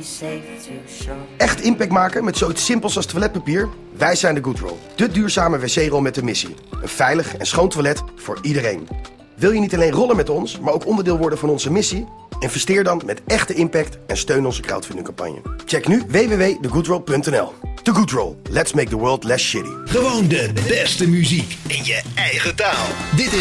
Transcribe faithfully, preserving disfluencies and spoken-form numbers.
Echt impact maken met zoiets simpels als toiletpapier? Wij zijn de Goodroll. De duurzame wc-rol met de missie. Een veilig en schoon toilet voor iedereen. Wil je niet alleen rollen met ons, maar ook onderdeel worden van onze missie? Investeer dan met echte impact en steun onze crowdfundingcampagne. Check nu w w w punt the goodroll punt n l. The Goodroll. Let's make the world less shitty. Gewoon de beste muziek in je eigen taal. Dit is